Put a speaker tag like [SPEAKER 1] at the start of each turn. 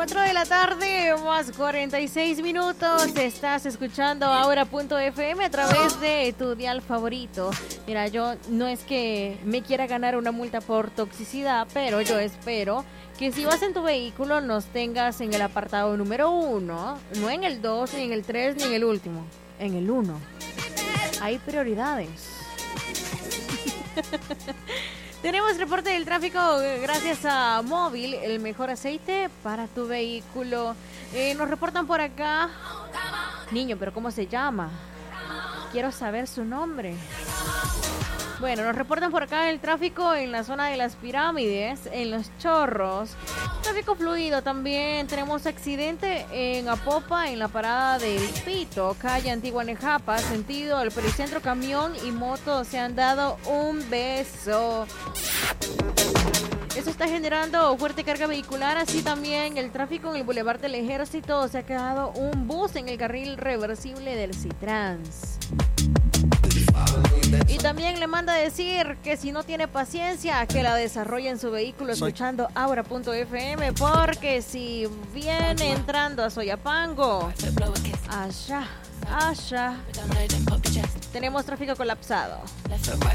[SPEAKER 1] 4 de la tarde, más 46 minutos. Estás escuchando Aura.fm a través de tu dial favorito. Mira, yo no es que me quiera ganar una multa por toxicidad, pero yo espero que si vas en tu vehículo nos tengas en el apartado número 1, no en el 2, ni en el 3, ni en el último, en el 1. Hay prioridades. Tenemos reporte del tráfico gracias a Móvil, el mejor aceite para tu vehículo. Nos reportan por acá. Niño, pero ¿cómo se llama? Quiero saber su nombre. Bueno, nos reportan por acá el tráfico en la zona de las Pirámides, en Los Chorros. Tráfico fluido también. Tenemos accidente en Apopa, en la parada del Pito, calle Antigua Nejapa, sentido al Pericentro. Camión y moto se han dado un beso. Eso está generando fuerte carga vehicular, así también el tráfico en el Boulevard del Ejército. Se ha quedado un bus en el carril reversible del Citrans. Y también le manda a decir que si no tiene paciencia, que la desarrolle en su vehículo escuchando Aura.fm, porque si viene entrando a Soyapango, allá, tenemos tráfico colapsado.